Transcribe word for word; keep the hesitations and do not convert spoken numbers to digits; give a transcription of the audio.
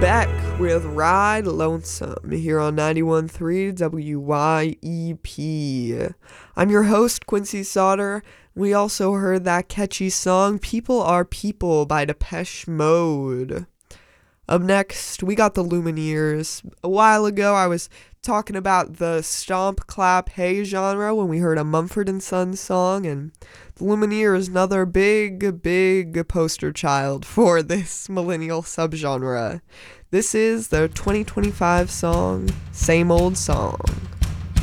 Beck with Ride Lonesome here on ninety-one point three W Y E P. I'm your host, Quincy Sauter. We also heard that catchy song, People Are People by Depeche Mode. Up next, we got the Lumineers. A while ago, I was talking about the stomp, clap, hey genre when we heard a Mumford and Sons song, and the Lumineers, another big, big poster child for this millennial subgenre. This is their twenty twenty-five song, Same Old Song.